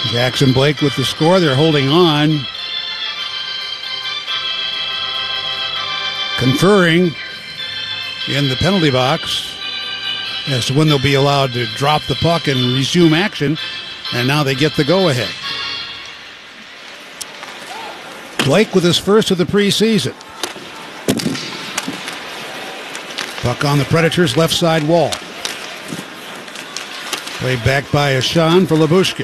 Jackson Blake with the score. They're holding on. Conferring in the penalty box as to when they'll be allowed to drop the puck and resume action. And now they get the go-ahead. Blake with his first of the preseason. Puck on the Predators' left side wall. Played back by Ashan for Lyubushkin.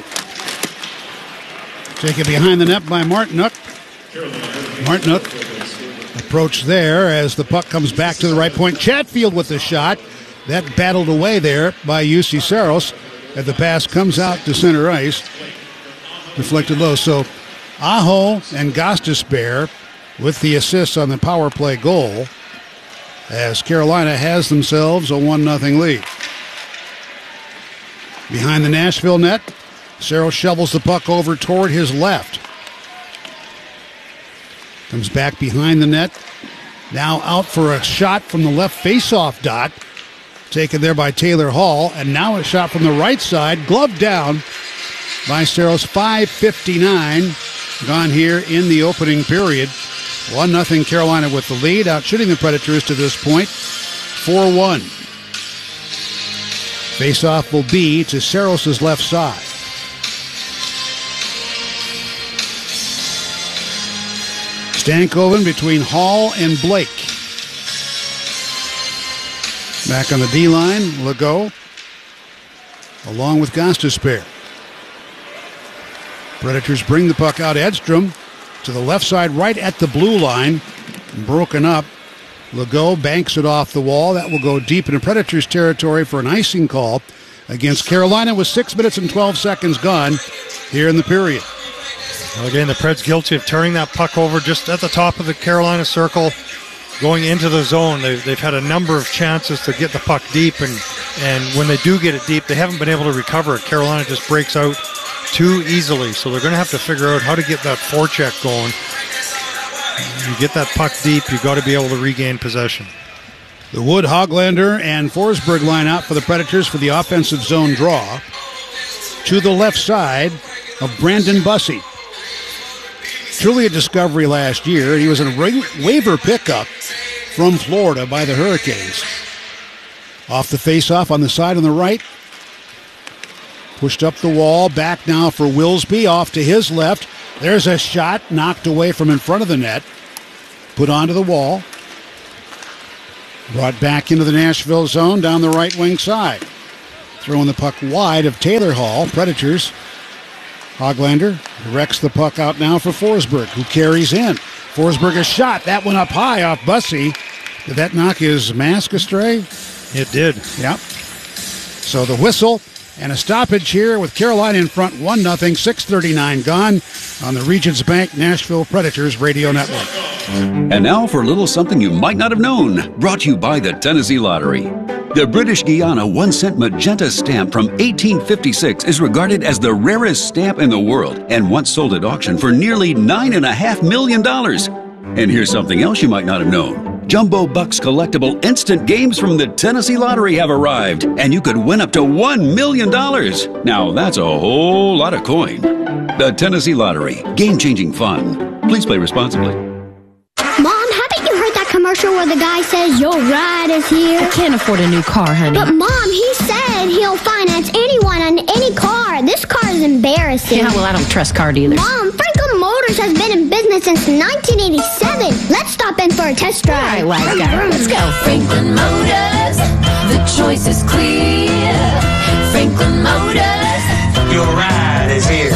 Taken behind the net by Martinook. Martinook approach there as the puck comes back to the right point. Chatfield with the shot. That battled away there by UC Saros. And the pass comes out to center ice. Deflected low. So Aho and Gostisbehere with the assists on the power play goal as Carolina has themselves a 1-0 lead. Behind the Nashville net, Saros shovels the puck over toward his left. Comes back behind the net. Now out for a shot from the left faceoff dot. Taken there by Taylor Hall. And now a shot from the right side. Gloved down by Saros. 5:59 gone here in the opening period. 1-0 Carolina with the lead. Out shooting the Predators to this point. 4-1. Faceoff will be to Saros' left side. Stankoven between Hall and Blake. Back on the D-line, Legault, along with Gostisbehere. Predators bring the puck out. Edstrom to the left side, right at the blue line. Broken up. Legault banks it off the wall. That will go deep into Predators territory for an icing call against Carolina with 6 minutes and 12 seconds gone here in the period. Well, again, the Preds guilty of turning that puck over just at the top of the Carolina circle, going into the zone. They've had a number of chances to get the puck deep, and when they do get it deep, they haven't been able to recover it. Carolina just breaks out too easily, so they're going to have to figure out how to get that forecheck going. You get that puck deep, you've got to be able to regain possession. The Wood, Hoglander, and Forsberg line out for the Predators for the offensive zone draw. To the left side of Brandon Bussey. Truly a discovery last year. He was a waiver pickup from Florida by the Hurricanes. Off the faceoff on the side on the right. Pushed up the wall. Back now for Wilsby. Off to his left. There's a shot knocked away from in front of the net. Put onto the wall. Brought back into the Nashville zone down the right wing side. Throwing the puck wide of Taylor Hall. Predators. Hoglander directs the puck out now for Forsberg, who carries in. Forsberg a shot. That went up high off Bussey. Did that knock his mask astray? It did. Yep. So the whistle and a stoppage here with Carolina in front 1-0. 6:39 gone on the Regions Bank Nashville Predators Radio Network. And now for a little something you might not have known. Brought to you by the Tennessee Lottery. The British Guiana 1-cent magenta stamp from 1856 is regarded as the rarest stamp in the world and once sold at auction for nearly $9.5 million. And here's something else you might not have known. Jumbo Bucks collectible instant games from the Tennessee Lottery have arrived, and you could win up to $1 million. Now that's a whole lot of coin. The Tennessee Lottery. Game-changing fun. Please play responsibly. Mom, haven't you heard that commercial where the guy says your ride is here? I can't afford a new car, honey. But Mom, he said he'll finance anyone on any car. This car is embarrassing. Yeah, well, I don't trust car dealers. Mom, Franklin Motors has been in business since 1987. Let's stop in for a test drive. All right, wise guy, let's go. Franklin Motors, the choice is clear. Franklin Motors, your ride is here.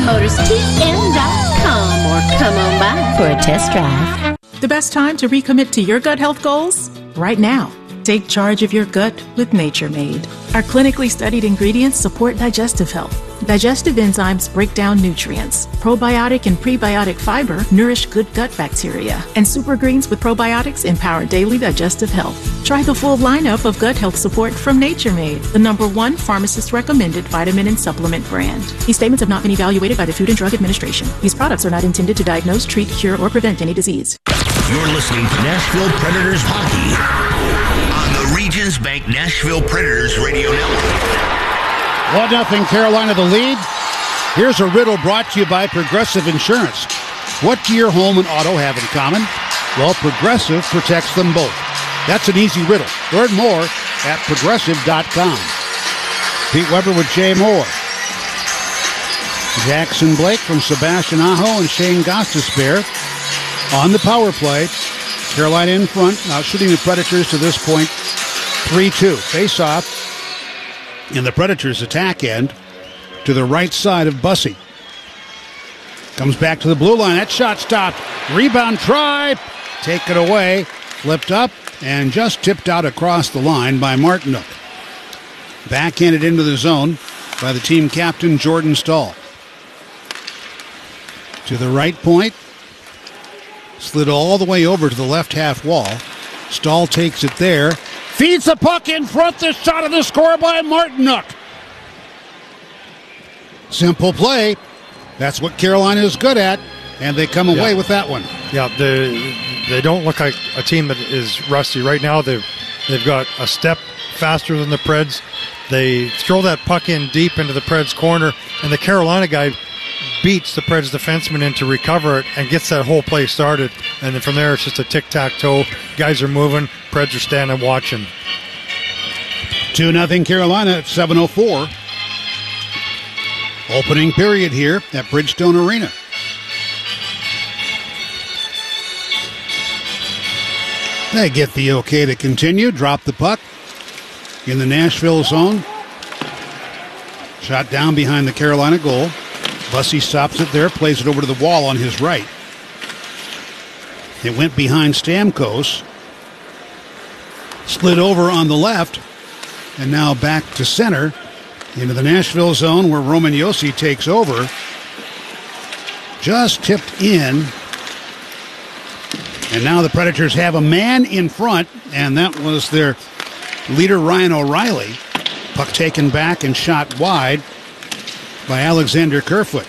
FranklinMotorsTN.com or come on by for a test drive. The best time to recommit to your gut health goals? Right now. Take charge of your gut with Nature Made. Our clinically studied ingredients support digestive health. Digestive enzymes break down nutrients. Probiotic and prebiotic fiber nourish good gut bacteria. And super greens with probiotics empower daily digestive health. Try the full lineup of gut health support from Nature Made, the #1 pharmacist-recommended vitamin and supplement brand. These statements have not been evaluated by the Food and Drug Administration. These products are not intended to diagnose, treat, cure, or prevent any disease. You're listening to Nashville Predators Hockey on the Regions Bank Nashville Predators Radio Network. 1-0 Carolina the lead. Here's a riddle brought to you by Progressive Insurance. What do your home and auto have in common? Well, Progressive protects them both. That's an easy riddle. Learn more at Progressive.com. Pete Weber with Jay Moore. Jackson Blake from Sebastian Aho and Shane Gostisbehere on the power play. Carolina in front, shooting the Predators to this point 3-2. Face-off in the Predators' attack end to the right side of Bussey. Comes back to the blue line. That shot stopped. Rebound try. Take it away. Flipped up and just tipped out across the line by Martinook. Backhanded into the zone by the team captain, Jordan Staal. To the right point. Slid all the way over to the left half wall. Staal takes it there. Feeds the puck in front. The shot of the score by Martinook. Simple play. That's what Carolina is good at, and they come away with that one. Yeah, they don't look like a team that is rusty. Right now, they've got a step faster than the Preds. They throw that puck in deep into the Preds corner, and the Carolina guy beats the Preds defenseman in to recover it and gets that whole play started. And then from there, it's just a tic-tac-toe. Guys are moving. Preds are standing watching. 2-0 Carolina at 7:04. Opening period here at Bridgestone Arena. They get the okay to continue. Drop the puck in the Nashville zone. Shot down behind the Carolina goal. Bussey stops it there, plays it over to the wall on his right. It went behind Stamkos. Slid over on the left. And now back to center. Into the Nashville zone where Roman Josi takes over. Just tipped in. And now the Predators have a man in front, and that was their leader, Ryan O'Reilly. Puck taken back and shot wide by Alexander Kerfoot.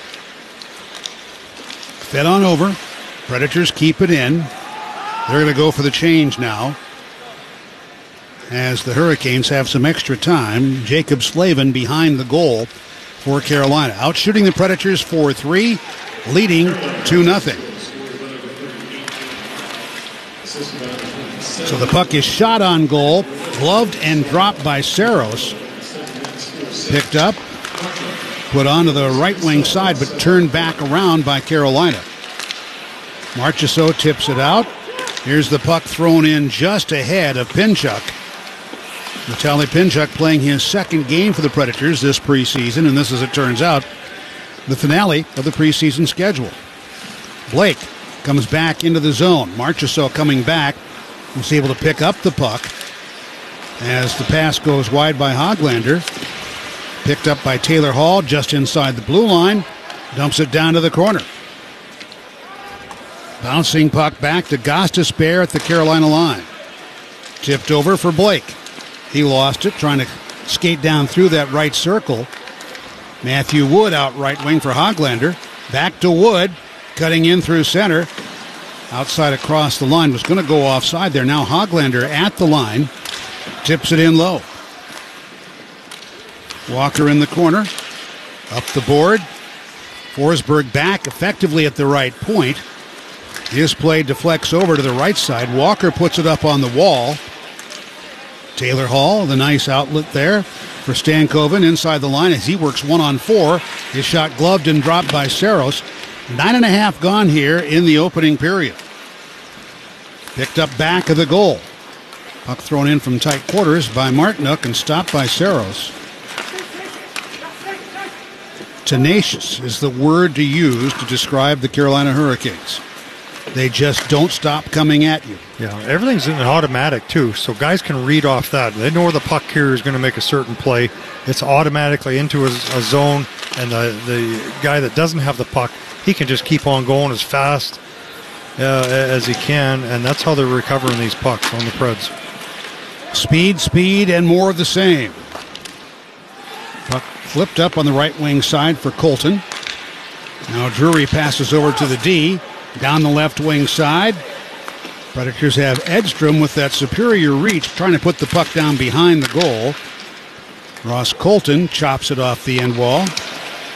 Fed on over. Predators keep it in. They're going to go for the change now, as the Hurricanes have some extra time. Jacob Slavin behind the goal for Carolina. Outshooting the Predators 4-3, leading 2-0. So the puck is shot on goal, gloved and dropped by Saros. Picked up, put onto the right wing side, but turned back around by Carolina. Marchessault tips it out. Here's the puck thrown in just ahead of Pinchuk. Vitaly Pinchuk playing his second game for the Predators this preseason, and this, as it turns out, the finale of the preseason schedule. Blake comes back into the zone. Marchessault coming back was able to pick up the puck as the pass goes wide by Hoglander. Picked up by Taylor Hall just inside the blue line. Dumps it down to the corner. Bouncing puck back to Gostisbehere at the Carolina line. Tipped over for Blake. He lost it, trying to skate down through that right circle. Matthew Wood out right wing for Hoglander. Back to Wood, cutting in through center. Outside across the line, was going to go offside there. Now Hoglander at the line. Tips it in low. Walker in the corner. Up the board. Forsberg back effectively at the right point. His play deflects over to the right side. Walker puts it up on the wall. Taylor Hall, the nice outlet there for Stankoven inside the line as he works 1-on-4. His shot gloved and dropped by Saros. 9.5 gone here in the opening period. Picked up back of the goal. Puck thrown in from tight quarters by Martinook and stopped by Saros. Tenacious is the word to use to describe the Carolina Hurricanes. They just don't stop coming at you. Yeah, everything's in automatic, too, so guys can read off that. They know where the puck carrier is going to make a certain play. It's automatically into a zone, and the guy that doesn't have the puck, he can just keep on going as fast as he can, and that's how they're recovering these pucks on the Preds. Speed, and more of the same. Puck flipped up on the right wing side for Colton. Now Drury passes over to the D. Down the left wing side. Predators have Edstrom with that superior reach, trying to put the puck down behind the goal. Ross Colton chops it off the end wall.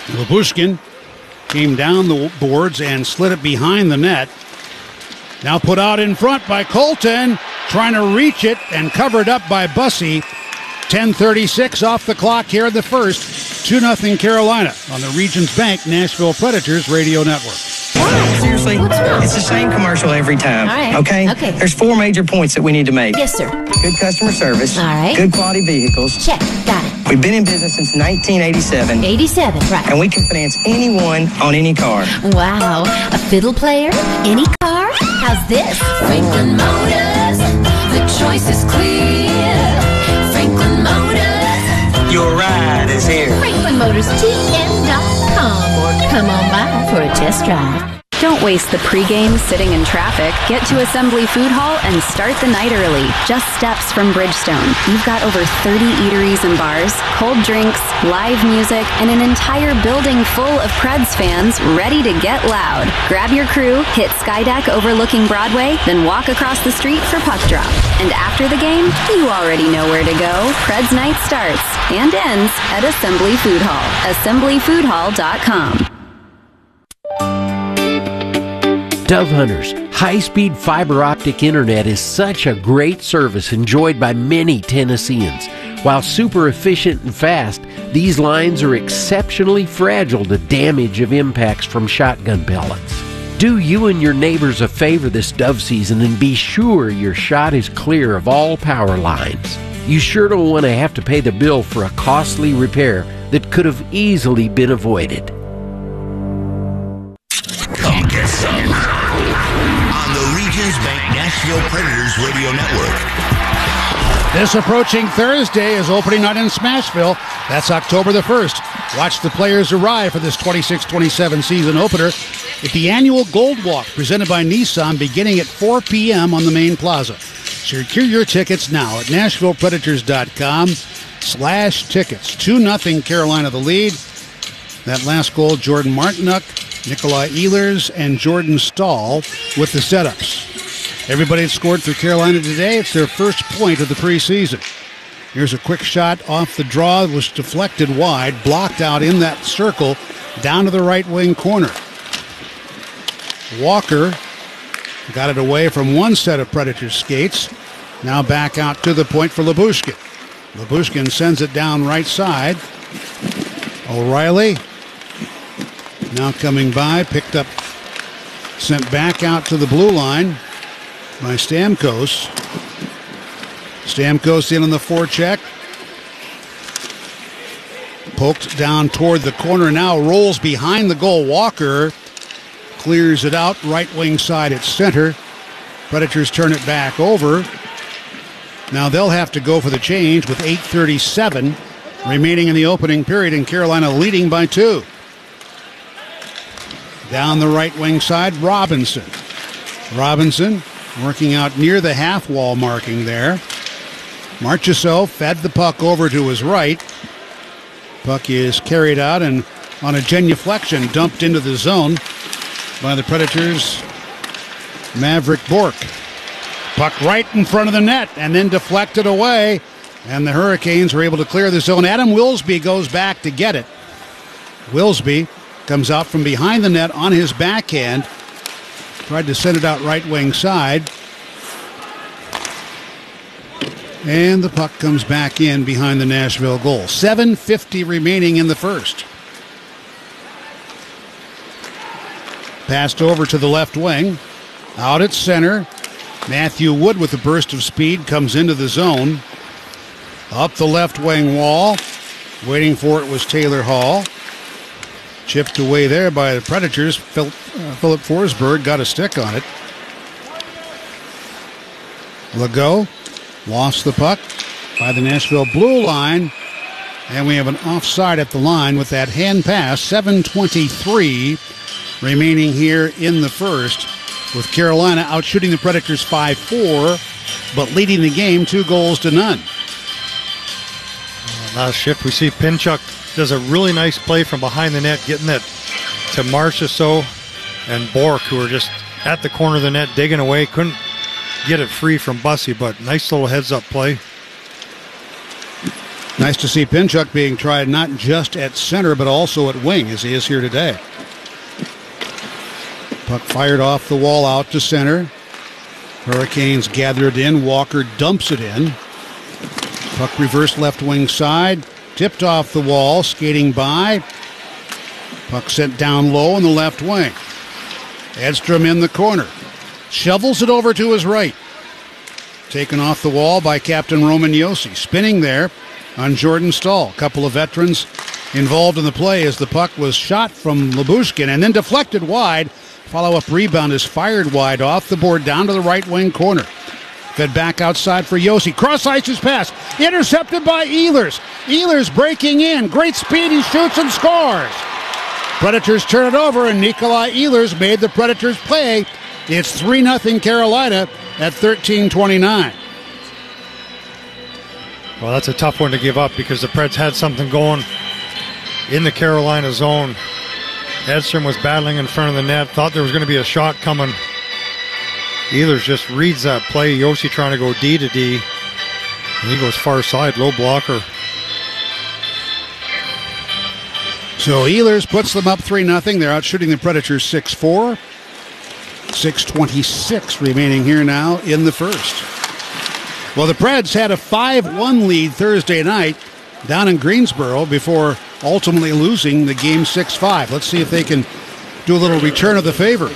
Labushkin came down the boards and slid it behind the net. Now put out in front by Colton, trying to reach it and covered up by Bussey. 10:36 off the clock here in the first. 2-0 Carolina on the Regions Bank Nashville Predators Radio Network. Seriously, it's the same commercial every time. All right. Okay? There's 4 major points that we need to make. Yes, sir. Good customer service. All right. Good quality vehicles. Check. Got it. We've been in business since 1987. 87, right. And we can finance anyone on any car. Wow. A fiddle player? Any car? How's this? Franklin Motors, the choice is clear. Franklin Motors, Your ride is here. FranklinMotorsTN.com or come on by for a test drive. Don't waste the pregame sitting in traffic. Get to Assembly Food Hall and start the night early. Just steps from Bridgestone. You've got over 30 eateries and bars, cold drinks, live music, and an entire building full of Preds fans ready to get loud. Grab your crew, hit Skydeck overlooking Broadway, then walk across the street for puck drop. And after the game, you already know where to go. Preds night starts and ends at Assembly Food Hall. AssemblyFoodHall.com. Dove Hunters, high-speed fiber optic internet is such a great service enjoyed by many Tennesseans. While super efficient and fast, these lines are exceptionally fragile to damage of impacts from shotgun pellets. Do you and your neighbors a favor this dove season and be sure your shot is clear of all power lines. You sure don't want to have to pay the bill for a costly repair that could have easily been avoided. Come get some on the Regions Bank Nashville Predators Radio Network. This approaching Thursday is opening night in Smashville. That's October the 1st. Watch the players arrive for this 26-27 season opener at the annual Gold Walk presented by Nissan beginning at 4 p.m. on the main plaza. Secure your tickets now at NashvillePredators.com/tickets. 2-0 Carolina the lead. That last goal, Jordan Martinook, Nikolai Ehlers, and Jordan Stahl with the setups. Everybody that scored for Carolina today, it's their first point of the preseason. Here's a quick shot off the draw. It was deflected wide, blocked out in that circle, down to the right wing corner. Walker got it away from one set of Predators skates. Now back out to the point for Labushkin. Labushkin sends it down right side. O'Reilly now coming by, picked up, sent back out to the blue line by Stamkos. Stamkos in on the forecheck. Poked down toward the corner, now rolls behind the goal. Walker clears it out, right wing side at center. Predators turn it back over. Now they'll have to go for the change with 8:37 remaining in the opening period, and Carolina leading by 2. Down the right wing side, Robinson. Robinson working out near the half wall marking there. Marchessault fed the puck over to his right. Puck is carried out and on a genuflection dumped into the zone by the Predators' Maverick Bourque. Puck right in front of the net and then deflected away, and the Hurricanes were able to clear the zone. Adam Wilsby goes back to get it. Wilsby comes out from behind the net on his backhand. Tried to send it out right wing side. And the puck comes back in behind the Nashville goal. 7:50 remaining in the first. Passed over to the left wing. Out at center. Matthew Wood with a burst of speed comes into the zone. Up the left wing wall. Waiting for it was Taylor Hall. Chipped away there by the Predators. Philip Forsberg got a stick on it. Legault lost the puck by the Nashville blue line. And we have an offside at the line with that hand pass. 7:23 remaining here in the first, with Carolina outshooting the Predators 5-4, but leading the game 2-0. Last shift, we see Pinchuk does a really nice play from behind the net, getting that to Marchessault and Bourque, who are just at the corner of the net, digging away. Couldn't get it free from Bussey, but nice little heads-up play. Nice to see Pinchuk being tried not just at center, but also at wing, as he is here today. Puck fired off the wall out to center. Hurricanes gather it in. Walker dumps it in. Puck reversed left wing side. Tipped off the wall, skating by. Puck sent down low in the left wing. Edstrom in the corner. Shovels it over to his right. Taken off the wall by Captain Roman Josi. Spinning there on Jordan Stahl. A couple of veterans involved in the play as the puck was shot from Lyubushkin and then deflected wide. Follow-up rebound is fired wide off the board down to the right wing corner. Fed back outside for Josi. Cross-ice's pass. Intercepted by Ehlers. Ehlers breaking in. Great speed. He shoots and scores. Predators turn it over, and Nikolai Ehlers made the Predators play. It's 3-0 Carolina at 13:29. Well, that's a tough one to give up because the Preds had something going in the Carolina zone. Edstrom was battling in front of the net, thought there was going to be a shot coming. Ehlers just reads that play. Josi trying to go D to D. And he goes far side, low blocker. So Ehlers puts them up 3-0. They're out shooting the Predators 6-4. 6:26 remaining here now in the first. Well, the Preds had a 5-1 lead Thursday night down in Greensboro before ultimately losing the game 6-5. Let's see if they can do a little return of the favor.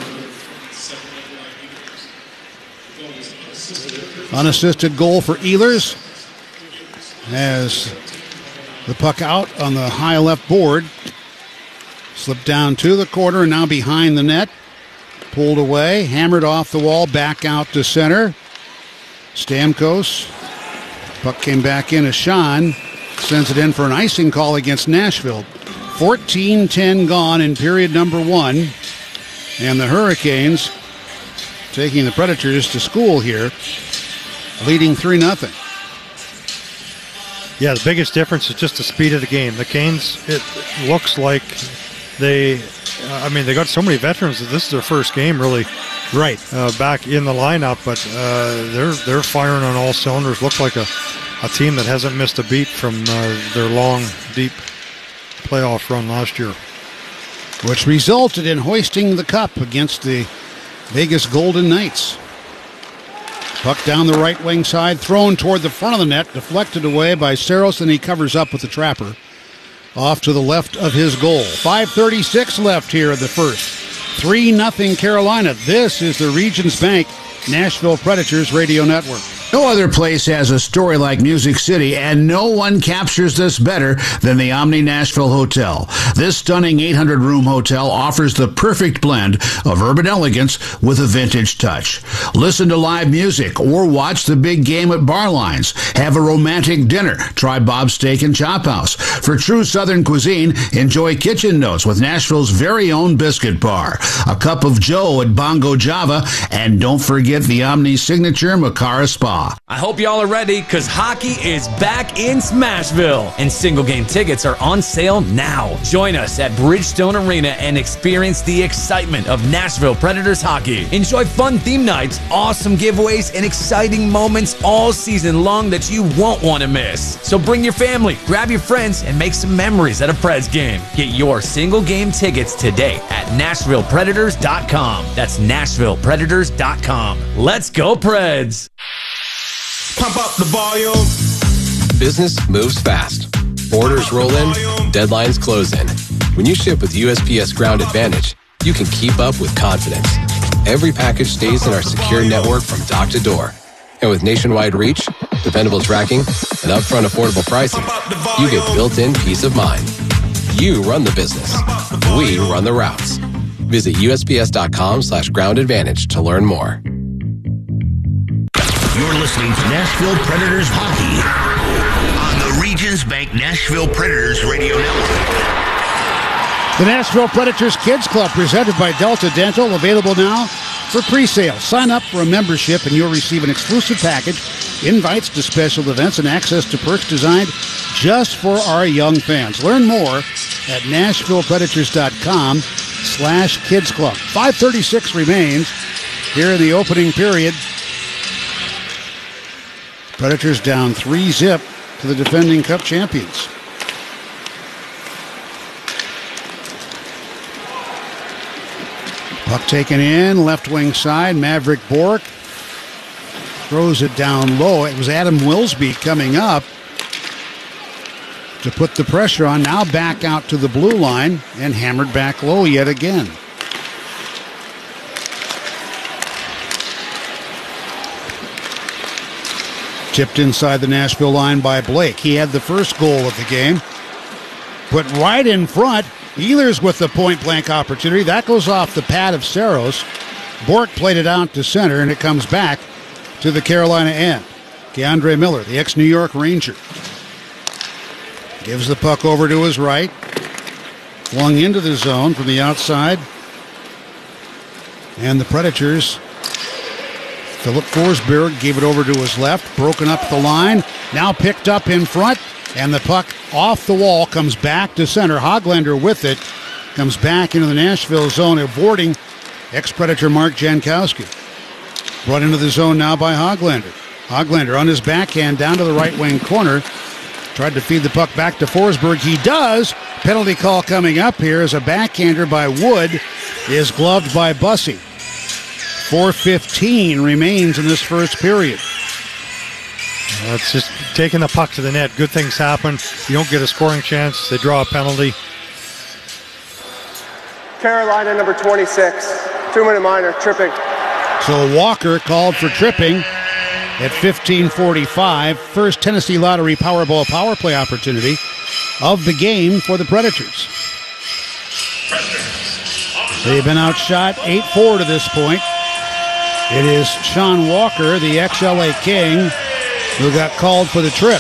Unassisted goal for Ehlers as the puck out on the high left board. Slipped down to the corner and now behind the net. Pulled away, hammered off the wall, back out to center. Stamkos. Puck came back in. Ashan sends it in for an icing call against Nashville. 14-10 gone in period number 1. And the Hurricanes taking the Predators to school here, leading 3-0. Yeah, the biggest difference is just the speed of the game. The Canes, it looks like they got so many veterans that this is their first game really back in the lineup, but they're firing on all cylinders. Look like a team that hasn't missed a beat from their long, deep playoff run last year. Which resulted in hoisting the cup against the Vegas Golden Knights. Puck down the right wing side, thrown toward the front of the net, deflected away by Saros, and he covers up with the trapper. Off to the left of his goal. 5:36 left here in the first. 3-0 Carolina. This is the Regions Bank Nashville Predators Radio Network. No other place has a story like Music City, and no one captures this better than the Omni Nashville Hotel. This stunning 800-room hotel offers the perfect blend of urban elegance with a vintage touch. Listen to live music or watch the big game at Barlines. Have a romantic dinner. Try Bob's Steak and Chop House. For true Southern cuisine, enjoy Kitchen Notes with Nashville's very own biscuit bar. A cup of Joe at Bongo Java, and don't forget the Omni signature Macara Spa. I hope y'all are ready, because hockey is back in Smashville, and single game tickets are on sale now. Join us at Bridgestone Arena and experience the excitement of Nashville Predators hockey. Enjoy fun theme nights, awesome giveaways, and exciting moments all season long that you won't want to miss. So bring your family, grab your friends, and make some memories at a Preds game. Get your single game tickets today at NashvillePredators.com. That's NashvillePredators.com. Let's go Preds! Pump up the volume. Business moves fast. Orders roll in, deadlines close in. When you ship with USPS Ground Advantage, you can keep up with confidence. Every package stays in our secure network from dock to door. And with nationwide reach, dependable tracking, and upfront affordable pricing, you get built-in peace of mind. You run the business. We run the routes. Visit USPS.com/Ground Advantage to learn more. You're listening to Nashville Predators Hockey on the Regions Bank Nashville Predators Radio Network. The Nashville Predators Kids Club, presented by Delta Dental, available now for pre-sale. Sign up for a membership and you'll receive an exclusive package, invites to special events, and access to perks designed just for our young fans. Learn more at NashvillePredators.com/Kids Club. 5:36 remains here in the opening period. Predators down 3-0 to the defending Cup champions. Puck taken in, left wing side. Maverick Bourque throws it down low. It was Adam Wilsby coming up to put the pressure on. Now back out to the blue line and hammered back low yet again. Tipped inside the Nashville line by Blake. He had the first goal of the game. Put right in front. Ehlers with the point-blank opportunity. That goes off the pad of Saros. Bourque played it out to center, and it comes back to the Carolina end. Keandre Miller, the ex-New York Ranger, gives the puck over to his right. Flung into the zone from the outside. And the Predators, Philip Forsberg gave it over to his left. Broken up the line. Now picked up in front. And the puck off the wall comes back to center. Hoglander with it. Comes back into the Nashville zone, avoiding ex-Predator Mark Jankowski. Brought into the zone now by Hoglander. Hoglander on his backhand down to the right wing corner. Tried to feed the puck back to Forsberg. He does. Penalty call coming up here as a backhander by Wood is gloved by Bussey. 4:15 remains in this first period. It's just taking the puck to the net. Good things happen. You don't get a scoring chance. They draw a penalty. Carolina number 26, 2-minute minor, tripping. So Walker called for tripping at 15:45. First Tennessee Lottery Powerball power play opportunity of the game for the Predators. They've been outshot 8-4 to this point. It is Sean Walker, the ex-LA King, who got called for the trip.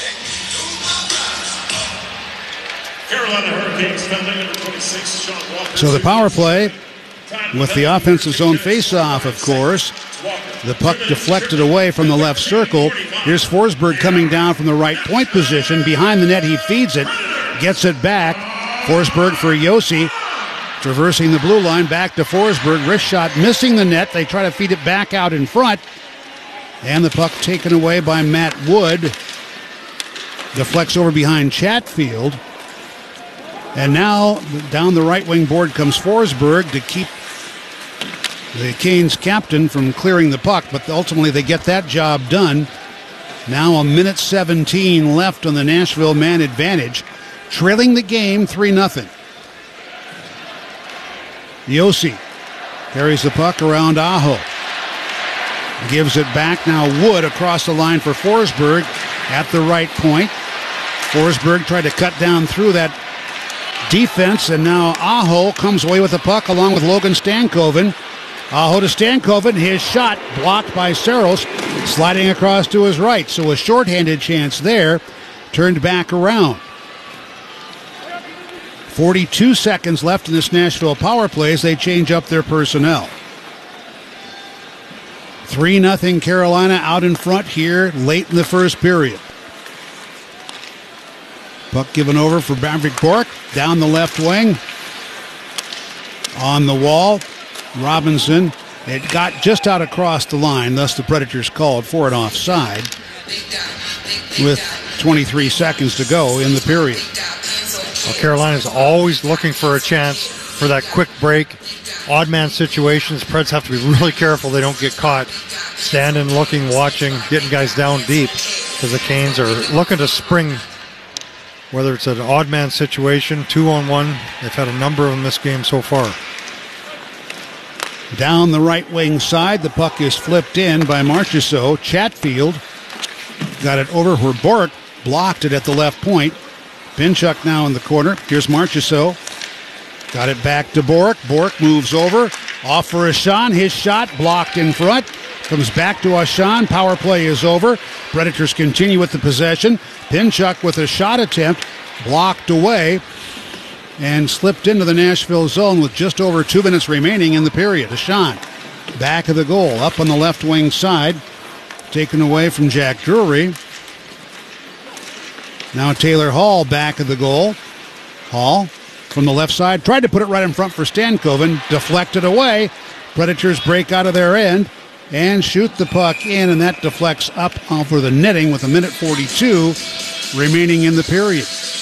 Carolina Hurricanes penalty number 26, Sean Walker. So the power play with the offensive zone face-off, of course. The puck deflected away from the left circle. Here's Forsberg coming down from the right point position. Behind the net, he feeds it, gets it back. Forsberg for Yossi. Traversing the blue line, back to Forsberg. Wrist shot missing the net. They try to feed it back out in front. And the puck taken away by Matt Wood. Deflects over behind Chatfield. And now down the right wing board comes Forsberg to keep the Canes captain from clearing the puck. But ultimately they get that job done. Now 1:17 left on the Nashville man advantage. Trailing the game 3-0. Yossi carries the puck around Aho. Gives it back now. Wood across the line for Forsberg at the right point. Forsberg tried to cut down through that defense, and now Aho comes away with the puck along with Logan Stankoven. Aho to Stankoven. His shot blocked by Saros, sliding across to his right. So a shorthanded chance there, turned back around. 42 seconds left in this Nashville power play as they change up their personnel. 3-0 Carolina out in front here late in the first period. Puck given over for Maverick Bourque down the left wing. On the wall, Robinson. It got just out across the line, thus the Predators called for an offside with 23 seconds to go in the period. Well, Carolina's always looking for a chance for that quick break. Odd man situations, Preds have to be really careful they don't get caught standing, looking, watching, getting guys down deep, because the Canes are looking to spring, whether it's an odd man situation, 2-on-1. They've had a number of them this game so far. Down the right wing side, the puck is flipped in by Marchessault. Chatfield got it over where Bourque blocked it at the left point. Pinchuk now in the corner. Here's Marchessault. Got it back to Bourque. Bourque moves over. Off for Ashan. His shot blocked in front. Comes back to Ashan. Power play is over. Predators continue with the possession. Pinchuk with a shot attempt. Blocked away. And slipped into the Nashville zone with just over 2 minutes remaining in the period. Ashan back of the goal. Up on the left wing side. Taken away from Jack Drury. Now Taylor Hall back of the goal. Hall from the left side. Tried to put it right in front for Stankoven. Deflected away. Predators break out of their end and shoot the puck in, and that deflects up over the netting with 1:42 remaining in the period.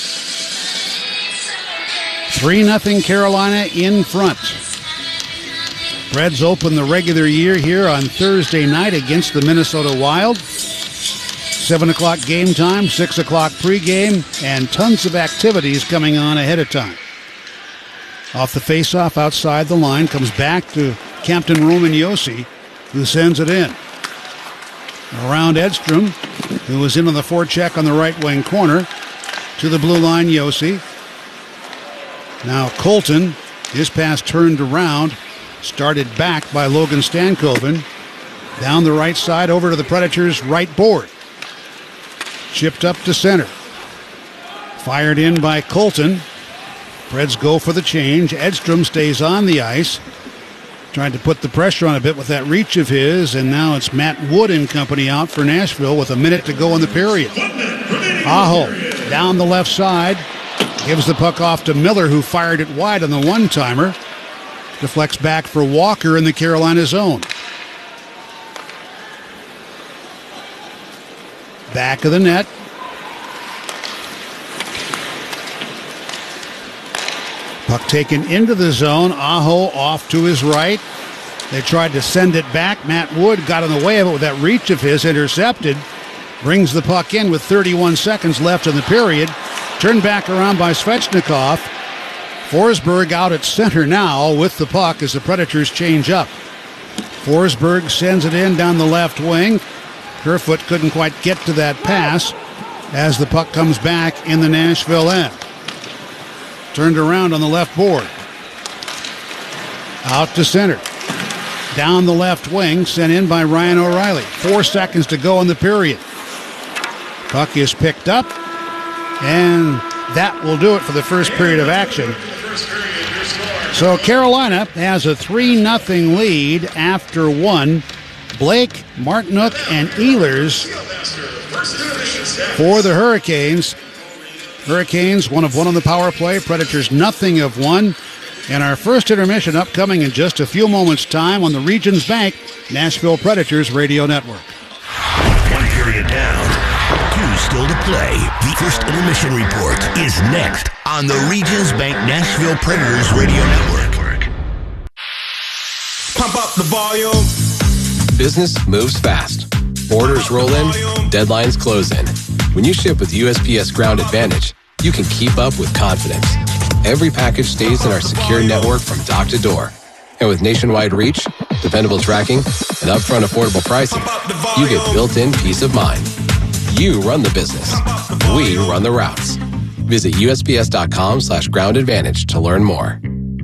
3-0 Carolina in front. Preds open the regular year here on Thursday night against the Minnesota Wild. 7 o'clock game time, 6 o'clock pregame, and tons of activities coming on ahead of time. Off the faceoff outside the line, comes back to Captain Roman Josi, who sends it in. Around Edstrom, who was in on the forecheck on the right wing corner, to the blue line, Josi. Now Colton, his pass turned around, started back by Logan Stankoven. Down the right side over to the Predators' right board. Chipped up to center. Fired in by Colton. Preds go for the change. Edstrom stays on the ice. Trying to put the pressure on a bit with that reach of his, and now it's Matt Wood and company out for Nashville with a minute to go in the period. Aho down the left side. Gives the puck off to Miller, who fired it wide on the one-timer. Deflects back for Walker in the Carolina zone. Back of the net. Puck taken into the zone. Aho off to his right. They tried to send it back. Matt Wood got in the way of it with that reach of his, intercepted. Brings the puck in with 31 seconds left in the period. Turned back around by Svechnikov. Forsberg out at center now with the puck as the Predators change up. Forsberg sends it in down the left wing. Kerfoot couldn't quite get to that pass as the puck comes back in the Nashville end. Turned around on the left board. Out to center. Down the left wing, sent in by Ryan O'Reilly. 4 seconds to go in the period. Puck is picked up, and that will do it for the first period of action. So Carolina has a 3-0 lead after one. Blake, Martinook, and Ehlers for the Hurricanes. Hurricanes 1 of 1 on the power play. Predators nothing of 1. And our first intermission upcoming in just a few moments' time on the Regions Bank Nashville Predators Radio Network. 1 period down, 2 still to play. The first intermission report is next on the Regions Bank Nashville Predators Radio Network. Pump up the volume. Business moves fast. Orders roll in, deadlines close in. When you ship with USPS Ground Advantage, you can keep up with confidence. Every package stays in our secure network from dock to door. And with nationwide reach, dependable tracking, and upfront affordable pricing, you get built-in peace of mind. You run the business. We run the routes. Visit USPS.com/Ground Advantage to learn more.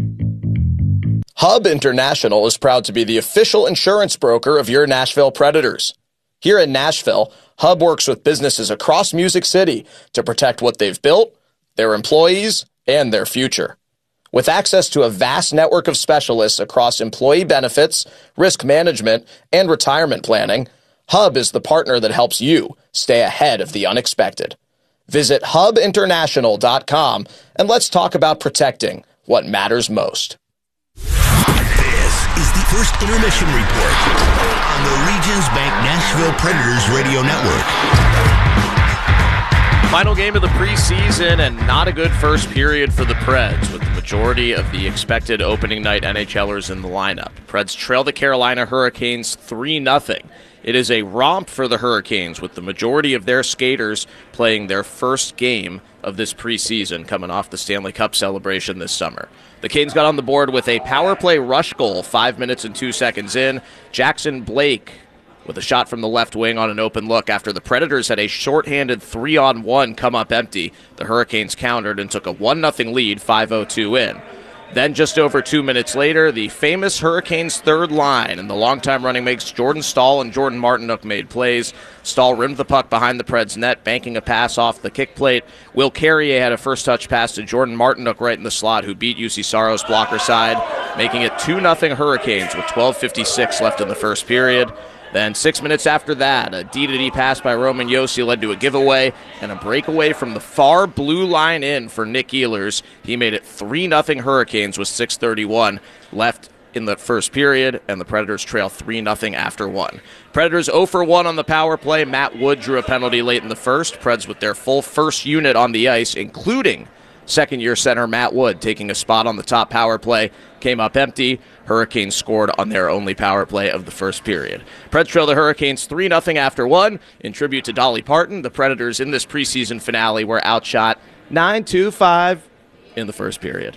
Hub International is proud to be the official insurance broker of your Nashville Predators. Here in Nashville, Hub works with businesses across Music City to protect what they've built, their employees, and their future. With access to a vast network of specialists across employee benefits, risk management, and retirement planning, Hub is the partner that helps you stay ahead of the unexpected. Visit hubinternational.com and let's talk about protecting what matters most. This is the first intermission report on the Regions Bank Nashville Predators Radio Network. Final game of the preseason, and not a good first period for the Preds, with the majority of the expected opening night NHLers in the lineup. Preds trail the Carolina Hurricanes 3-0. It is a romp for the Hurricanes, with the majority of their skaters playing their first game of this preseason, coming off the Stanley Cup celebration this summer. The Canes got on the board with a power play rush goal 5 minutes and 2 seconds in. Jackson Blake with a shot from the left wing on an open look after the Predators had a shorthanded 3-on-1 come up empty. The Hurricanes countered and took a 1-0 lead, 5:02 in. Then just over 2 minutes later, the famous Hurricanes third line and the longtime running mates Jordan Staal and Jordan Martinook made plays. Staal rimmed the puck behind the Preds net, banking a pass off the kick plate. Will Carrier had a first touch pass to Jordan Martinook right in the slot, who beat UC Saros blocker side, making it 2-0 Hurricanes with 12:56 left in the first period. Then 6 minutes after that, a D-to-D pass by Roman Josi led to a giveaway and a breakaway from the far blue line in for Nick Ehlers. He made it 3-0 Hurricanes with 6:31 left in the first period, and the Predators trail 3-0 after one. Predators 0 for 1 on the power play. Matt Wood drew a penalty late in the first. Preds with their full first unit on the ice, including second-year center Matt Wood taking a spot on the top power play, came up empty. Hurricanes scored on their only power play of the first period. Preds trail the Hurricanes 3-0 after one. In tribute to Dolly Parton, the Predators in this preseason finale were outshot 9-5 in the first period.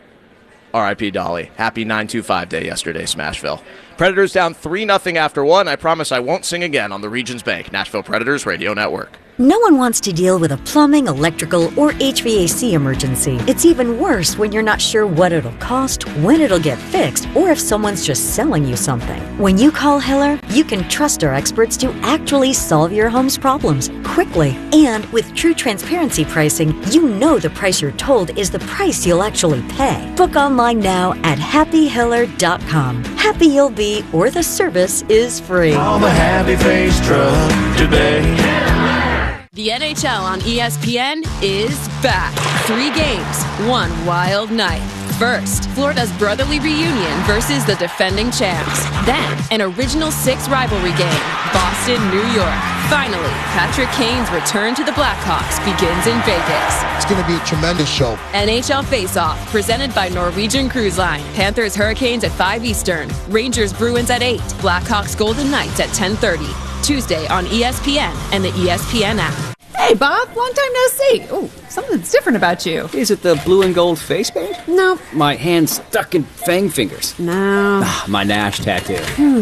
R.I.P. Dolly. Happy 925 day yesterday, Smashville. Predators down 3-0 after one. I promise I won't sing again on the Regions Bank Nashville Predators Radio Network. No one wants to deal with a plumbing, electrical, or HVAC emergency. It's even worse when you're not sure what it'll cost, when it'll get fixed, or if someone's just selling you something. When you call Hiller, you can trust our experts to actually solve your home's problems quickly. And with true transparency pricing, you know the price you're told is the price you'll actually pay. Book online now at happyhiller.com. Happy you'll be, or the service is free. Call the Happy Face truck today. The NHL on ESPN is back. 3 games, one wild night. First, Florida's brotherly reunion versus the defending champs. Then, an original 6 rivalry game, Boston, New York. Finally, Patrick Kane's return to the Blackhawks begins in Vegas. It's going to be a tremendous show. NHL Face-Off, presented by Norwegian Cruise Line. Panthers Hurricanes at 5 Eastern. Rangers Bruins at 8. Blackhawks Golden Knights at 10:30. Tuesday on ESPN and the ESPN app. Hey, Bob. Long time no see. Oh, something's different about you. Is it the blue and gold face paint? No. My hand stuck in fang fingers? No. My Nash tattoo.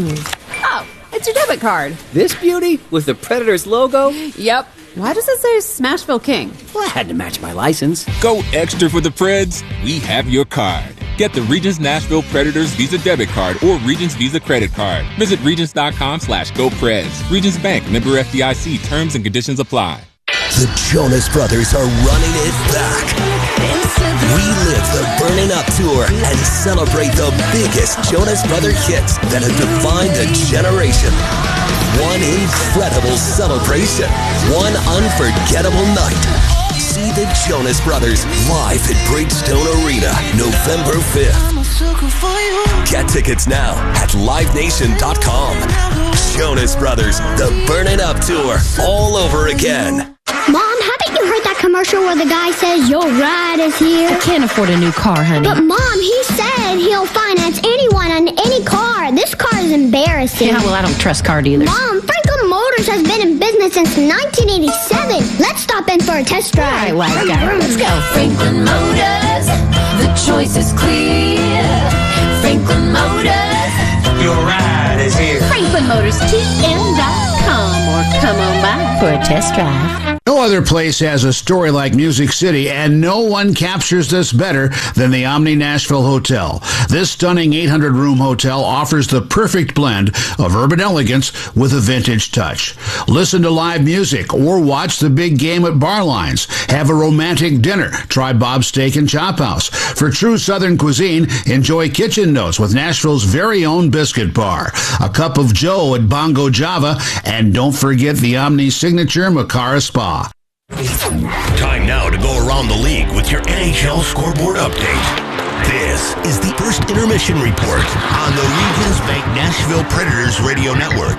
Oh, it's your debit card. This beauty with the Predators logo? Yep. Why does it say Smashville King? Well, I had to match my license. Go extra for the Preds. We have your card. Get the Regions Nashville Predators Visa Debit Card or Regions Visa Credit Card. Visit Regions.com/GoPreds. Regions Bank, member FDIC. Terms and conditions apply. The Jonas Brothers are running it back. Relive the Burning Up Tour and celebrate the biggest Jonas Brother hits that have defined a generation. One incredible celebration. One unforgettable night. See the Jonas Brothers live at Bridgestone Arena, November 5th. Get tickets now at livenation.com. Jonas Brothers, the Burning Up Tour, all over again. Mom, haven't you heard that commercial where the guy says your ride is here? I can't afford a new car, honey. But Mom, he said he'll finance anyone on any car. This car is embarrassing. Yeah, well, I don't trust car dealers. Mom, Franklin Motors has been in business since 1987. Let's stop in for a test drive. All right, wise guy, let's go. Franklin Motors, the choice is clear. Franklin Motors, your ride is here. FranklinMotorsTN.com or come on by for a test drive. No other place has a story like Music City, and no one captures this better than the Omni Nashville Hotel. This stunning 800-room hotel offers the perfect blend of urban elegance with a vintage touch. Listen to live music or watch the big game at Barlines. Have a romantic dinner. Try Bob's Steak and Chop House. For true Southern cuisine, enjoy Kitchen Notes with Nashville's very own biscuit bar. A cup of Joe at Bongo Java, and don't forget the Omni signature Makara Spa. Time now to go around the league with your NHL scoreboard update. This is the first intermission report on the Regions Bank Nashville Predators Radio Network.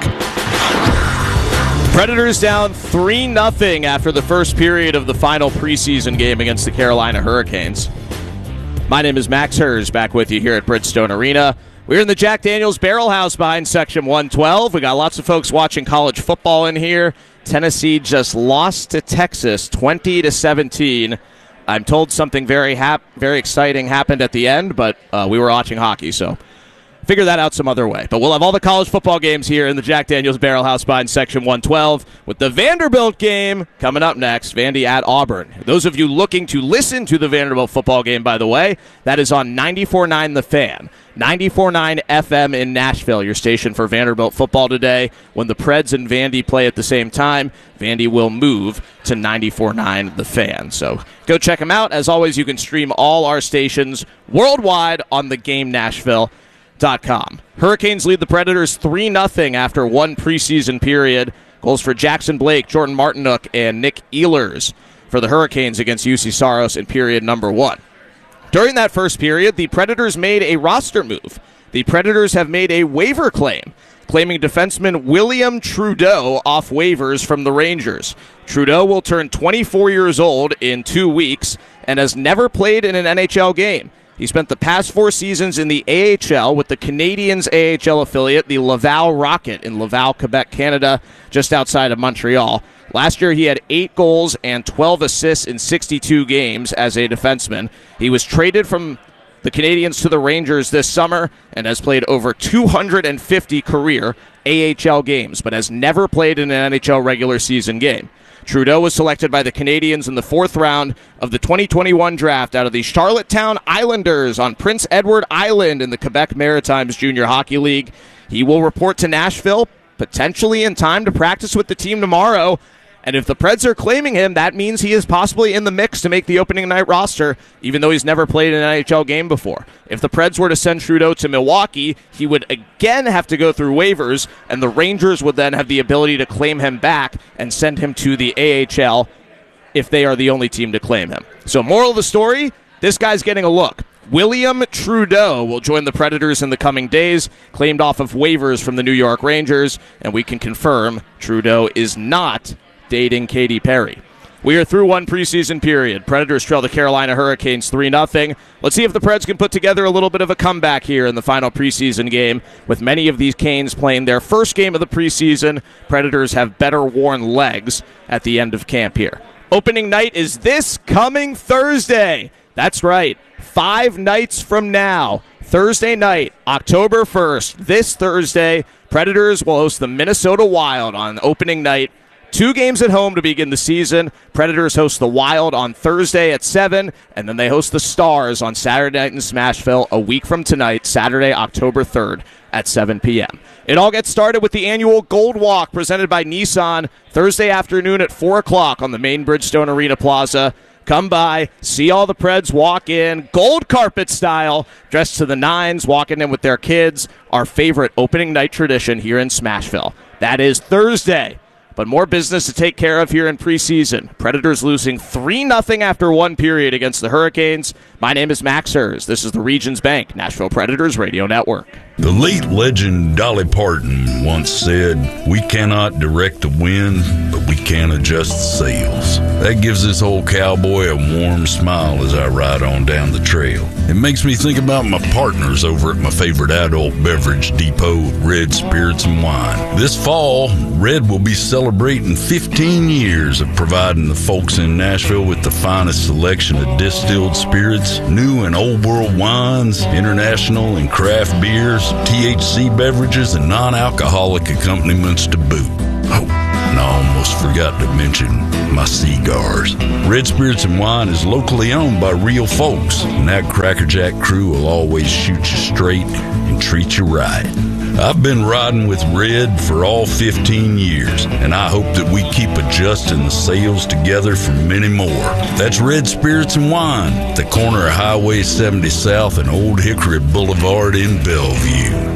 Predators down 3-0 after the first period of the final preseason game against the Carolina Hurricanes. My name is Max Hers, back with you here at Bridgestone Arena. We're in the Jack Daniels Barrel House behind Section 112. We got lots of folks watching college football in here. Tennessee just lost to Texas 20-17. I'm told something very exciting happened at the end, but we were watching hockey, so figure that out some other way. But we'll have all the college football games here in the Jack Daniels Barrel House behind Section 112 with the Vanderbilt game coming up next, Vandy at Auburn. Those of you looking to listen to the Vanderbilt football game, by the way, that is on 94.9 The Fan. 94.9 FM in Nashville, your station for Vanderbilt football today. When the Preds and Vandy play at the same time, Vandy will move to 94.9 The Fan. So go check them out. As always, you can stream all our stations worldwide on theGameNashville.com. Hurricanes lead the Predators 3-0 after one preseason period. Goals for Jackson Blake, Jordan Martinook, and Nick Ehlers for the Hurricanes against UC Saros in period number 1. During that first period, the Predators made a roster move. The Predators have made a waiver claim, claiming defenseman William Trudeau off waivers from the Rangers. Trudeau will turn 24 years old in 2 weeks and has never played in an NHL game. He spent the past 4 seasons in the AHL with the Canadiens' AHL affiliate, the Laval Rocket in Laval, Quebec, Canada, just outside of Montreal. Last year, he had 8 goals and 12 assists in 62 games as a defenseman. He was traded from the Canadiens to the Rangers this summer and has played over 250 career AHL games, but has never played in an NHL regular season game. Trudeau was selected by the Canadiens in the 4th round of the 2021 draft out of the Charlottetown Islanders on Prince Edward Island in the Quebec Maritimes Junior Hockey League. He will report to Nashville, potentially in time to practice with the team tomorrow. And if the Preds are claiming him, that means he is possibly in the mix to make the opening night roster, even though he's never played an NHL game before. If the Preds were to send Trudeau to Milwaukee, he would again have to go through waivers, and the Rangers would then have the ability to claim him back and send him to the AHL if they are the only team to claim him. So moral of the story, this guy's getting a look. William Trudeau will join the Predators in the coming days, claimed off of waivers from the New York Rangers, and we can confirm Trudeau is not dating Katy Perry. We are through one preseason period. Predators trail the Carolina Hurricanes 3-0. Let's see if the Preds can put together a little bit of a comeback here in the final preseason game. With many of these Canes playing their first game of the preseason, Predators have better worn legs at the end of camp here. Opening night is this coming Thursday. That's right, 5 nights from now. Thursday night, October 1st. This Thursday, Predators will host the Minnesota Wild on opening night. 2 games at home to begin the season. Predators host the Wild on Thursday at 7, and then they host the Stars on Saturday night in Smashville a week from tonight, Saturday, October 3rd at 7 p.m. It all gets started with the annual Gold Walk presented by Nissan Thursday afternoon at 4 o'clock on the main Bridgestone Arena Plaza. Come by, see all the Preds walk in, gold carpet style, dressed to the nines, walking in with their kids, our favorite opening night tradition here in Smashville. That is Thursday. But more business to take care of here in preseason. Predators losing 3-0 after 1 period against the Hurricanes. My name is Max Hers. This is the Regions Bank Nashville Predators Radio Network. The late legend Dolly Parton once said, "We cannot direct the wind, but we can adjust the sails." That gives this old cowboy a warm smile as I ride on down the trail. It makes me think about my partners over at my favorite adult beverage depot, Red Spirits and Wine. This fall, Red will be celebrating 15 years of providing the folks in Nashville with the finest selection of distilled spirits, new and old world wines, international and craft beers, THC beverages, and non-alcoholic accompaniments to boot. Oh, and I almost forgot to mention my cigars. Red Spirits and Wine is locally owned by real folks, and that Crackerjack crew will always shoot you straight and treat you right. I've been riding with Red for all 15 years, and I hope that we keep adjusting the sails together for many more. That's Red Spirits and Wine, at the corner of Highway 70 South and Old Hickory Boulevard in Bellevue.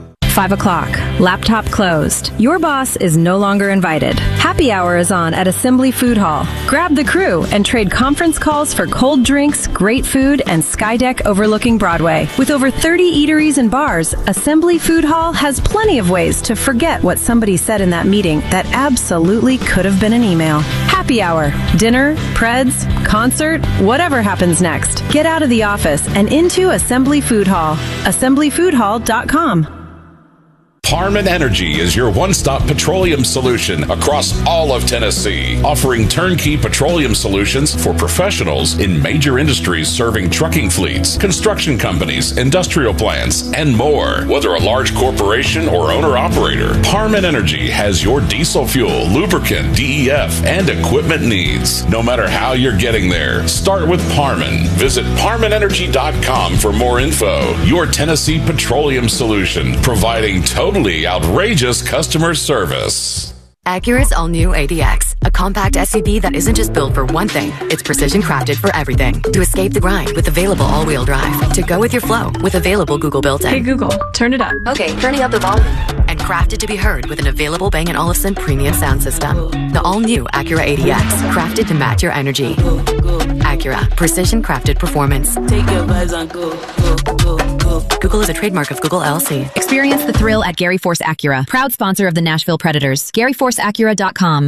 5 o'clock. Laptop closed. Your boss is no longer invited. Happy hour is on at Assembly Food Hall. Grab the crew and trade conference calls for cold drinks, great food, and Skydeck overlooking Broadway. With over 30 eateries and bars, Assembly Food Hall has plenty of ways to forget what somebody said in that meeting that absolutely could have been an email. Happy hour, dinner, Preds, concert, whatever happens next. Get out of the office and into Assembly Food Hall. assemblyfoodhall.com. Parman Energy is your one-stop petroleum solution across all of Tennessee, offering turnkey petroleum solutions for professionals in major industries serving trucking fleets, construction companies, industrial plants, and more. Whether a large corporation or owner-operator, Parman Energy has your diesel fuel, lubricant, DEF, and equipment needs. No matter how you're getting there, start with Parman. Visit ParmanEnergy.com for more info. Your Tennessee petroleum solution, providing totally outrageous customer service. Acura's all-new ADX, a compact SUV that isn't just built for one thing, it's precision crafted for everything. To escape the grind with available all-wheel drive. To go with your flow with available Google built-in. Hey Google, turn it up. Okay, turning up the volume. And crafted to be heard with an available Bang & Olufsen premium sound system. The all-new Acura ADX, crafted to match your energy. Acura. Acura. Precision crafted performance. Take your vibes on go. Google is a trademark of Google LLC. Experience the thrill at Gary Force Acura, proud sponsor of the Nashville Predators. GaryForceAcura.com.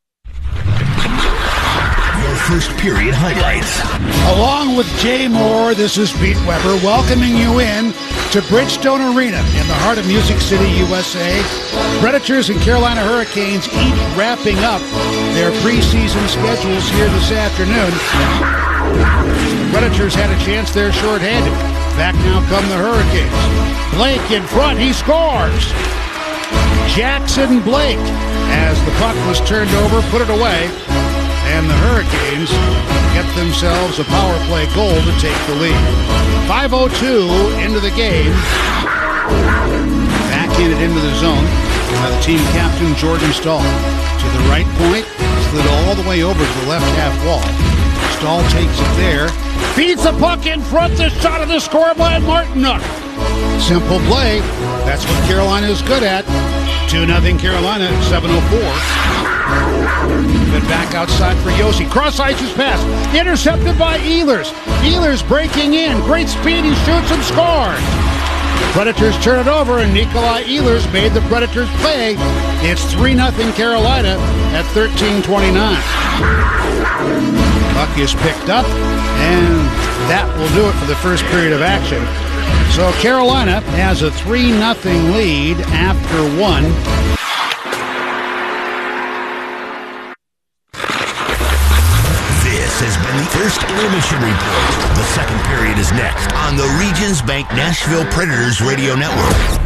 Your first period highlights. Along with Jay Moore, this is Pete Weber welcoming you in to Bridgestone Arena in the heart of Music City, USA. Predators and Carolina Hurricanes each wrapping up their preseason schedules here this afternoon. The Predators had a chance, they're shorthanded. Back now come the Hurricanes. Blake in front, he scores! Jackson Blake, as the puck was turned over, put it away, and the Hurricanes get themselves a power play goal to take the lead. 5:02 into the game. Back in it into the zone by the team captain, Jordan Staal. To the right point, slid all the way over to the left half wall. Staal takes it there. Feeds the puck in front, the shot of the score by Martin Nook. Simple play. That's what Carolina is good at. 2-0 Carolina at 7:04. Then back outside for Yossi. Cross-ice's pass. Intercepted by Ehlers. Ehlers breaking in. Great speed. He shoots and scores. Predators turn it over, and Nikolai Ehlers made the Predators pay. It's 3-0 Carolina at 13:29. Puck is picked up, and that will do it for the first period of action. So Carolina has a 3-0 lead after one. This has been the first intermission report. The second period is next on the Regions Bank Nashville Predators Radio Network.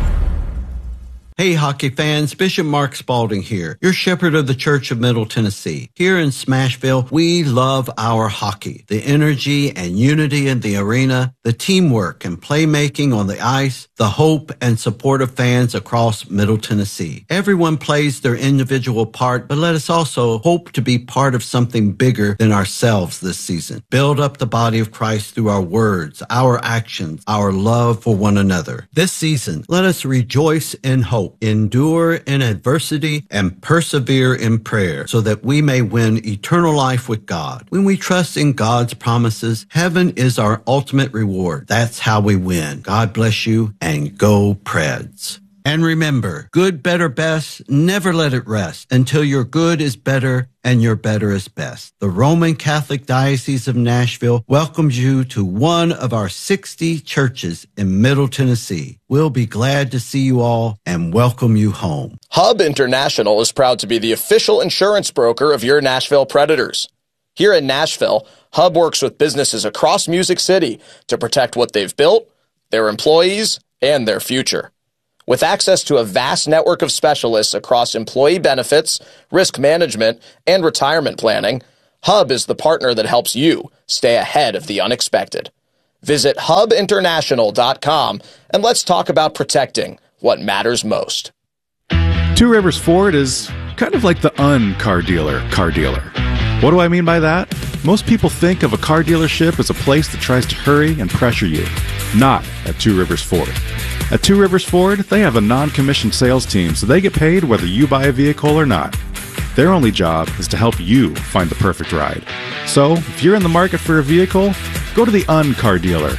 Hey, hockey fans, Bishop Mark Spalding here, your shepherd of the Church of Middle Tennessee. Here in Smashville, we love our hockey, the energy and unity in the arena, the teamwork and playmaking on the ice, the hope and support of fans across Middle Tennessee. Everyone plays their individual part, but let us also hope to be part of something bigger than ourselves this season. Build up the body of Christ through our words, our actions, our love for one another. This season, let us rejoice in hope, endure in adversity, and persevere in prayer so that we may win eternal life with God. When we trust in God's promises, heaven is our ultimate reward. That's how we win. God bless you, and go Preds. And remember, good, better, best, never let it rest until your good is better and your better is best. The Roman Catholic Diocese of Nashville welcomes you to one of our 60 churches in Middle Tennessee. We'll be glad to see you all and welcome you home. Hub International is proud to be the official insurance broker of your Nashville Predators. Here in Nashville, Hub works with businesses across Music City to protect what they've built, their employees, and their future. With access to a vast network of specialists across employee benefits, risk management, and retirement planning, Hub is the partner that helps you stay ahead of the unexpected. Visit hubinternational.com and let's talk about protecting what matters most. Two Rivers Ford is kind of like the car dealer. What do I mean by that? Most people think of a car dealership as a place that tries to hurry and pressure you. Not at Two Rivers Ford. At Two Rivers Ford, they have a non-commissioned sales team, so they get paid whether you buy a vehicle or not. Their only job is to help you find the perfect ride. So, if you're in the market for a vehicle, go to the car dealer.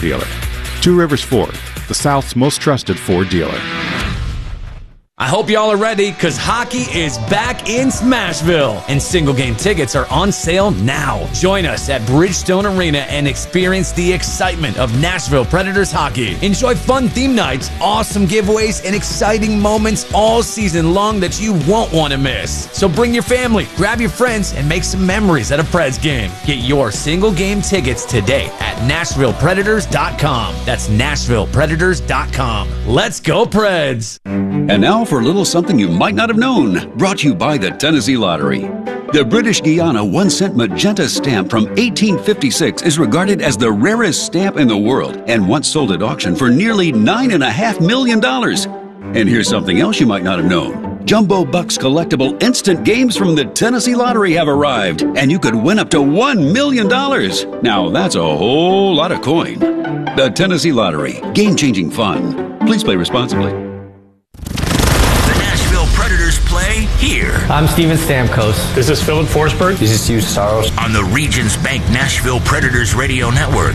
Two Rivers Ford, the South's most trusted Ford dealer. I hope y'all are ready, because hockey is back in Smashville, and single-game tickets are on sale now. Join us at Bridgestone Arena and experience the excitement of Nashville Predators hockey. Enjoy fun theme nights, awesome giveaways, and exciting moments all season long that you won't want to miss. So bring your family, grab your friends, and make some memories at a Preds game. Get your single-game tickets today at NashvillePredators.com. That's NashvillePredators.com. Let's go, Preds! And now for a little something you might not have known, brought to you by the Tennessee Lottery. The British Guiana 1 cent magenta stamp from 1856 is regarded as the rarest stamp in the world and once sold at auction for nearly $9.5 million. And here's something else you might not have known. Jumbo Bucks collectible instant games from the Tennessee Lottery have arrived, and you could win up to $1 million. Now that's a whole lot of coin. The Tennessee Lottery, game-changing fun. Please play responsibly. Predators play here. I'm Steven Stamkos. This is Philip Forsberg. This is Hugh Saros. On the Regions Bank Nashville Predators Radio Network.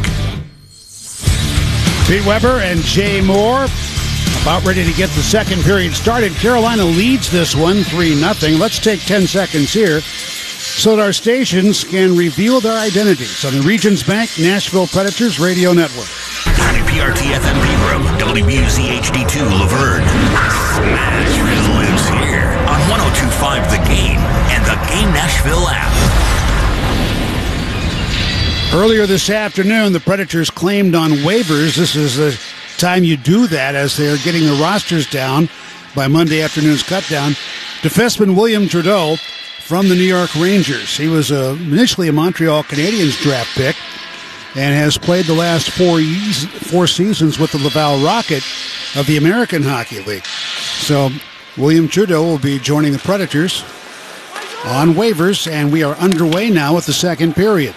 Pete Weber and Jay Moore about ready to get the second period started. Carolina leads this one 3-0. Let's take 10 seconds here so that our stations can reveal their identities on the Regions Bank Nashville Predators Radio Network. WPRT FM Pegram, WBUZ HD2 Laverne. Nashville lives here on 102.5 The Game and the Game Nashville app. Earlier this afternoon, the Predators claimed on waivers. This is the time you do that as they're getting the rosters down by Monday afternoon's cutdown. Defenseman William Trudeau from the New York Rangers. He was initially a Montreal Canadiens draft pick and has played the last four seasons with the Laval Rocket of the American Hockey League. So William Trudeau will be joining the Predators on waivers, and we are underway now with the second period.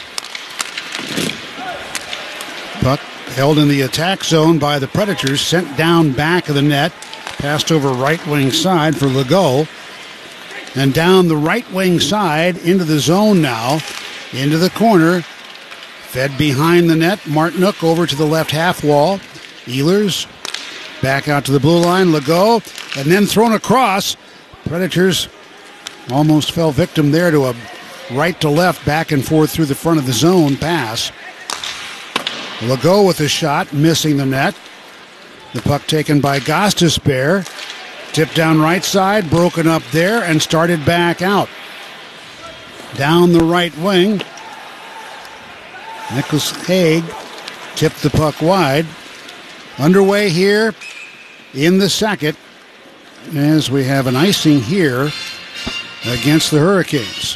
Puck held in the attack zone by the Predators, sent down back of the net, passed over right wing side for Legault, and down the right wing side into the zone now, into the corner, fed behind the net. Martinook over to the left half wall. Ehlers back out to the blue line. Legault, and then thrown across. Predators almost fell victim there to a right to left, back and forth through the front of the zone pass. Legault with a shot, missing the net. The puck taken by Gostisbehere. Tipped down right side, broken up there, and started back out. Down the right wing. Nicholas Haig tipped the puck wide. Underway here in the second as we have an icing here against the Hurricanes.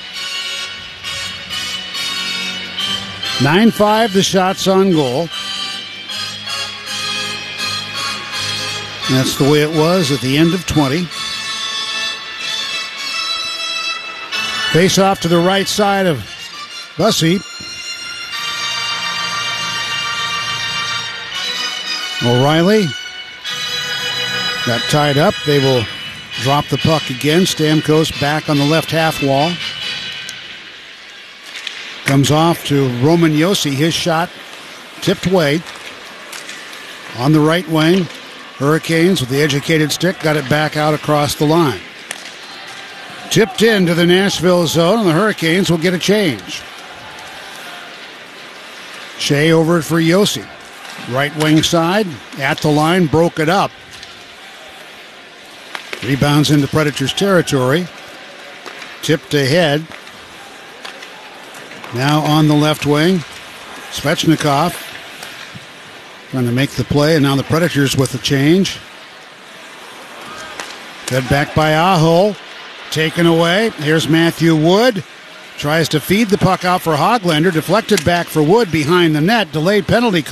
9-5 the shots on goal. That's the way it was at the end of 20. Face off to the right side of Bussey. O'Reilly got tied up. They will drop the puck again. Stamkos back on the left half wall. Comes off to Roman Josi. His shot tipped away on the right wing. Hurricanes with the educated stick got it back out across the line. Tipped into the Nashville zone, and the Hurricanes will get a change. Shea over it for Josi. Right wing side, at the line, broke it up. Rebounds into Predators territory. Tipped ahead. Now on the left wing, Svechnikov trying to make the play, and now the Predators with a change. Fed back by Aho. Taken away. Here's Matthew Wood. Tries to feed the puck out for Hoglander. Deflected back for Wood behind the net. Delayed penalty